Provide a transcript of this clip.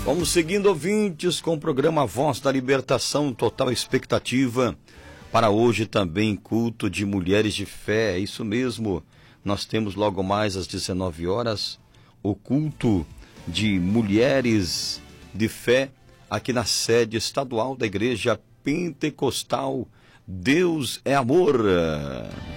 Vamos seguindo, ouvintes, com o programa Voz da Libertação, total expectativa. Para hoje também culto de mulheres de fé, é isso mesmo. Nós temos logo mais às 19 horas o culto de mulheres de fé aqui na sede estadual da Igreja Pentecostal Deus é Amor.